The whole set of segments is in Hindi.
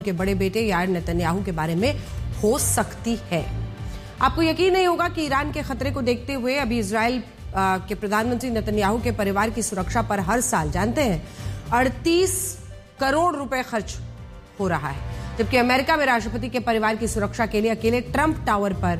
के बड़े बेटे यार नेतन्याहू के बारे में हो सकती है। आपको यकीन नहीं होगा कि ईरान के खतरे को देखते हुए अभी इजराइल के प्रधानमंत्री नेतन्याहू के परिवार की सुरक्षा पर हर साल जानते हैं 38 करोड़ रुपए खर्च हो रहा है, जबकि अमेरिका में राष्ट्रपति के परिवार की सुरक्षा के लिए अकेले ट्रंप टावर पर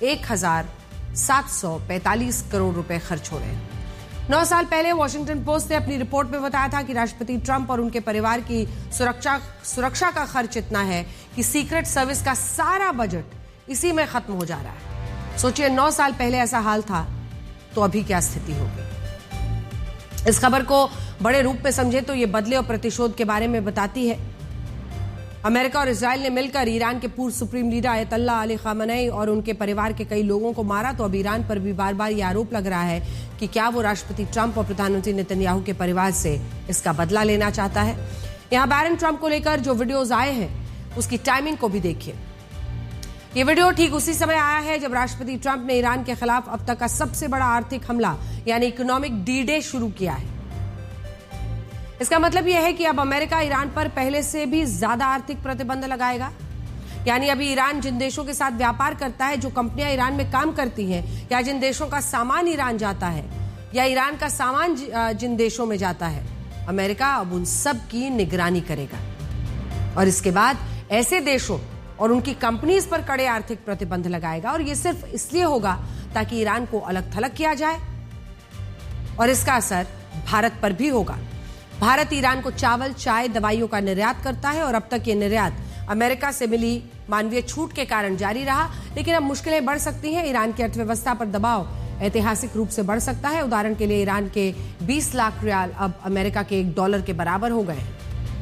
1745 करोड़ रुपए खर्च हो रहे हैं। 9 साल पहले वॉशिंगटन पोस्ट ने अपनी रिपोर्ट में बताया था कि राष्ट्रपति ट्रंप और उनके परिवार की सुरक्षा का खर्च इतना है कि सीक्रेट सर्विस का सारा बजट इसी में खत्म हो जा रहा है। सोचिए 9 साल पहले ऐसा हाल था तो अभी क्या स्थिति होगी। इस खबर को बड़े रूप में समझे तो ये बदले और प्रतिशोध के बारे में बताती है। अमेरिका और इजराइल ने मिलकर ईरान के पूर्व supreme leader Ayatollah Ali Khamenei और उनके परिवार के कई लोगों को मारा, तो अब ईरान पर भी बार बार ये आरोप लग रहा है कि क्या वो राष्ट्रपति ट्रंप और प्रधानमंत्री नेतन्याहू के परिवार से इसका बदला लेना चाहता है। यहां बैरन ट्रंप को लेकर जो वीडियोज आए हैं उसकी टाइमिंग को भी देखिए। ये वीडियो ठीक उसी समय आया है जब राष्ट्रपति ट्रंप ने ईरान के खिलाफ अब तक का सबसे बड़ा आर्थिक हमला यानी इकोनॉमिक डी-डे शुरू किया है। इसका मतलब यह है कि अब अमेरिका ईरान पर पहले से भी ज्यादा आर्थिक प्रतिबंध लगाएगा। यानी अभी ईरान जिन देशों के साथ व्यापार करता है, जो कंपनियां ईरान में काम करती हैं, या जिन देशों का सामान ईरान जाता है, या ईरान का सामान जिन देशों में जाता है, अमेरिका अब उन सब की निगरानी करेगा। और इसके बाद ऐसे देशों और उनकी कंपनीज पर कड़े आर्थिक प्रतिबंध लगाएगा। और यह सिर्फ इसलिए होगा ताकि ईरान को अलग थलग किया जाए, और इसका असर भारत पर भी होगा। भारत ईरान को चावल, चाय, दवाइयों का निर्यात करता है और अब तक ये निर्यात अमेरिका से मिली मानवीय छूट के कारण जारी रहा, लेकिन अब मुश्किलें बढ़ सकती हैं। ईरान की अर्थव्यवस्था पर दबाव ऐतिहासिक रूप से बढ़ सकता है। उदाहरण के लिए ईरान के 20 लाख रियाल अब अमेरिका के $1 के बराबर हो गए हैं।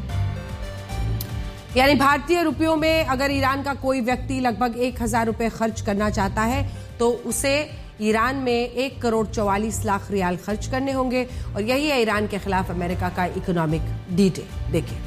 यानी भारतीय रुपयों में अगर ईरान का कोई व्यक्ति लगभग 1000 रुपए खर्च करना चाहता है तो उसे ईरान में 1,44 लाख रियाल खर्च करने होंगे। और यही है ईरान के खिलाफ अमेरिका का इकोनॉमिक डी-डे। देखिए,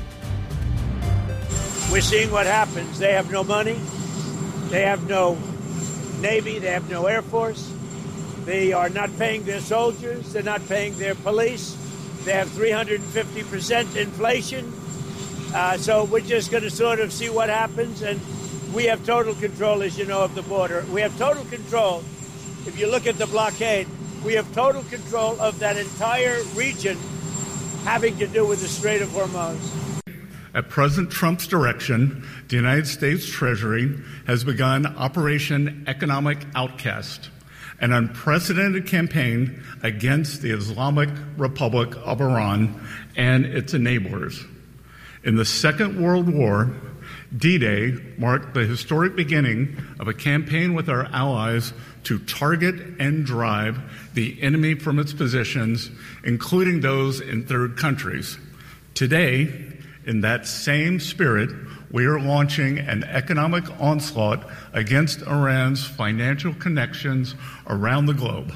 We're seeing what happens. They have no money. They have no navy. They have no air force. They are not paying their soldiers. They're not paying their police. They have 350% inflation. So we're just going to sort of see what happens. And we have total control, as you know, of the border. We have total control. If you look at the blockade, we have total control of that entire region having to do with the Strait of Hormuz. At President Trump's direction, the United States Treasury has begun Operation Economic Outcast, an unprecedented campaign against the Islamic Republic of Iran and its enablers. In the Second World War, D-Day marked the historic beginning of a campaign with our allies to target and drive the enemy from its positions, including those in third countries. Today, in that same spirit, we are launching an economic onslaught against Iran's financial connections around the globe.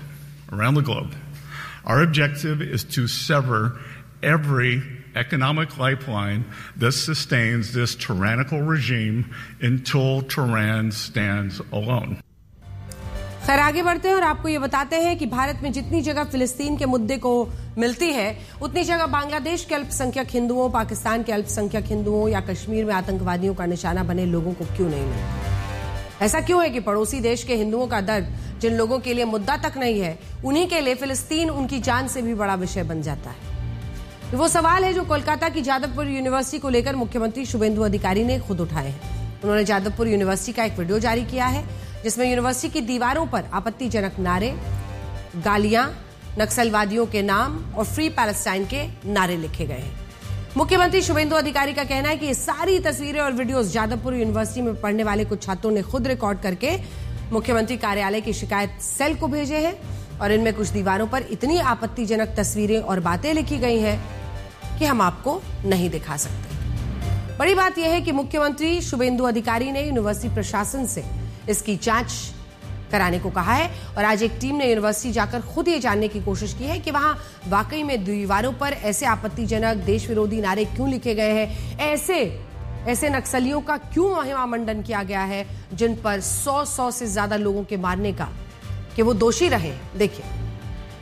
Our objective is to sever every economic lifeline that sustains this tyrannical regime until Tehran stands alone. खैर, आगे बढ़ते हैं और आपको ये बताते हैं कि भारत में जितनी जगह फिलिस्तीन के मुद्दे को मिलती है, उतनी जगह बांग्लादेश के अल्पसंख्यक हिंदुओं, पाकिस्तान के अल्पसंख्यक हिंदुओं या कश्मीर में आतंकवादियों का निशाना बने लोगों को क्यों नहीं मिलता। ऐसा क्यों है कि पड़ोसी देश के हिंदुओं का दर्द जिन लोगों के लिए मुद्दा तक नहीं है, उन्हीं के लिए फिलिस्तीन उनकी जान से भी बड़ा विषय बन जाता है। वो सवाल है जो कोलकाता की जादवपुर यूनिवर्सिटी को लेकर मुख्यमंत्री शुभेंदु अधिकारी ने खुद उठाए हैं। उन्होंने जादवपुर यूनिवर्सिटी का एक वीडियो जारी किया है जिसमें यूनिवर्सिटी की दीवारों पर आपत्तिजनक नारे, गालियां, नक्सलवादियों के नाम और फ्री पैलेस्टाइन के नारे लिखे गए हैं। मुख्यमंत्री शुभेंदु अधिकारी का कहना है कि ये सारी तस्वीरें और वीडियोस जादवपुर यूनिवर्सिटी में पढ़ने वाले कुछ छात्रों ने खुद रिकॉर्ड करके मुख्यमंत्री कार्यालय की शिकायत सेल को भेजे हैं। और इनमें कुछ दीवारों पर इतनी आपत्तिजनक तस्वीरें और बातें लिखी गई हैं कि हम आपको नहीं दिखा सकते। बड़ी बात यह है कि मुख्यमंत्री शुभेंदु अधिकारी ने यूनिवर्सिटी प्रशासन से इसकी जांच कराने को कहा है। और आज एक टीम ने यूनिवर्सिटी जाकर खुद ये जानने की कोशिश की है कि वहां वाकई में दीवारों पर ऐसे आपत्तिजनक देश विरोधी नारे क्यों लिखे गए हैं, ऐसे नक्सलियों का क्यों महिमामंडन किया गया है जिन पर 100 से ज्यादा लोगों के मारने का कि वो दोषी रहे। देखिए,